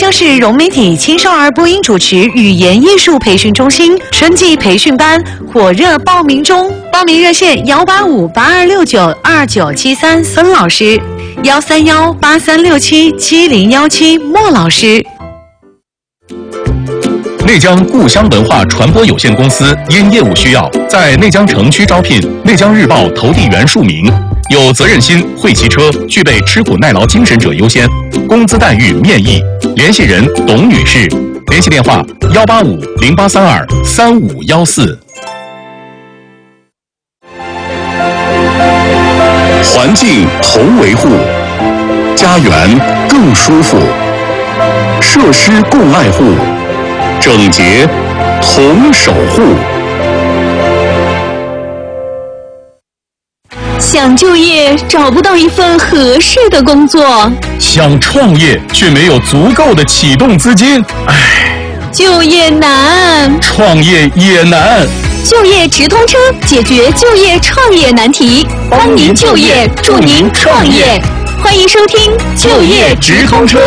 江市融媒体青少儿播音主持语言艺术培训中心春季培训班火热报名中，报名热线18582692973孙老师，13183677017莫老师。 内江故乡文化传播有限公司因业务需要，在内江城区招聘内江日报投递员数名，有责任心、会骑车、具备吃苦耐劳精神者优先，工资待遇面议。联系人董女士，联系电话18508323514。环境同维护，家园更舒服，设施共爱护，整洁同守护。 想就业找不到一份合适的工作， 想创业却没有足够的启动资金， 就业难， 创业也难。 就业直通车解决就业创业难题，帮您就业，助您创业。欢迎收听就业直通车。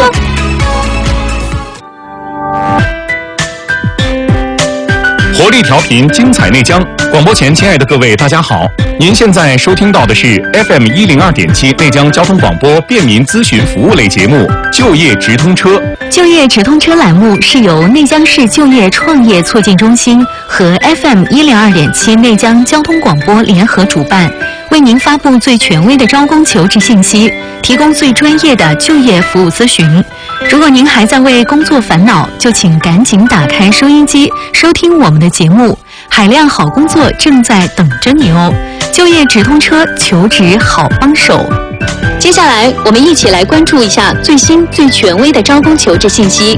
活力调频，精彩内江。广播前，亲爱的各位，大家好！您现在收听到的是 FM 102.7内江交通广播便民咨询服务类节目《就业直通车》。 就业直通车栏目是由内江市就业创业促进中心和 FM 102.7内江交通广播联合主办，为您发布最权威的招工求职信息，提供最专业的就业服务咨询。如果您还在为工作烦恼，就请赶紧打开收音机，收听我们的节目。海量好工作正在等着你哦！就业直通车，求职好帮手。接下来，我们一起来关注一下最新最权威的招工求职信息。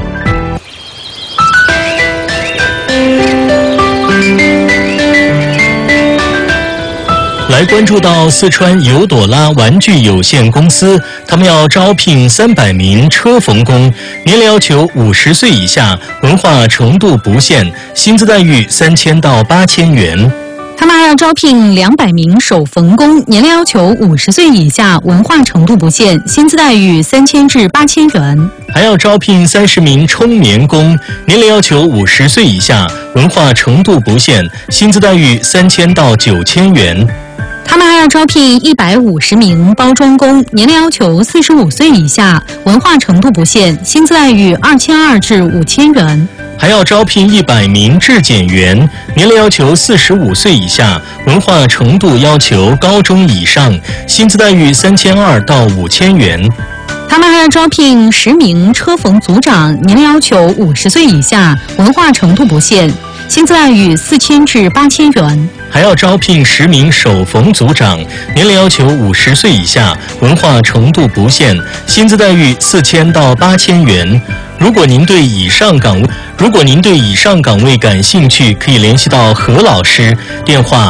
来关注到四川尤朵拉玩具有限公司，他们要招聘300名车缝工，年龄要求50岁以下，文化程度不限，薪资待遇3000到8000元。 他们还要招聘200名手缝工，年龄要求50岁以下，文化程度不限，薪资待遇3000至8000元。 还要招聘30名冲棉工，年龄要求50岁以下，文化程度不限，薪资待遇3000到9000元。 他们还要招聘150名包装工，年龄要求45岁以下，文化程度不限，薪资待遇2200至5000元。 还要招聘100名质检员，年龄要求45岁以下，文化程度要求高中以上，薪资待遇3200到5000元。 他们还要招聘10名车缝组长，年龄要求50岁以下，文化程度不限，薪资待遇4000至8000元。 还要招聘10名手缝组长，年龄要求50岁以下，文化程度不限，薪资待遇4000到8000元。如果您对以上岗位感兴趣，可以联系到何老师，电话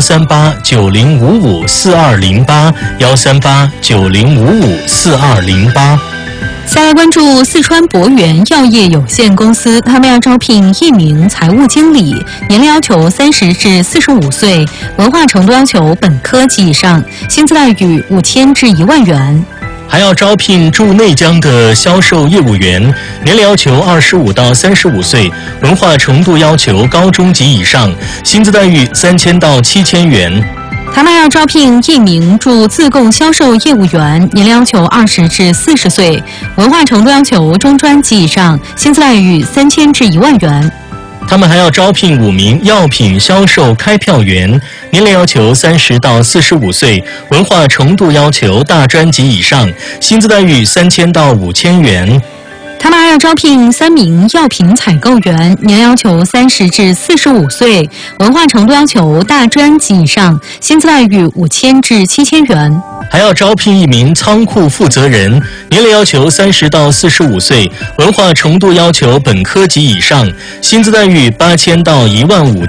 13890554208，13890554208。 再来关注四川博源药业有限公司，他们要招聘1名财务经理，年龄要求30至45岁，文化程度要求本科及以上，薪资待遇5000至1万元。 还要招聘驻内江的销售业务员，年龄要求25到35岁，文化程度要求高中及以上，薪资待遇3000到7000元。 他们还要招聘1名驻自贡销售业务员，年龄要求20至40岁，文化程度要求中专及以上，薪资待遇3000至1万元。 他们还要招聘5名药品销售开票员，年龄要求30到45岁，文化程度要求大专及以上，薪资待遇3000到5000元。 他们还要招聘3名药品采购员，年龄要求30至45岁，文化程度要求大专及以上，薪资待遇5000至7000元。 还要招聘1名仓库负责人，年龄要求30到45岁，文化程度要求本科及以上，薪资待遇8000到15000。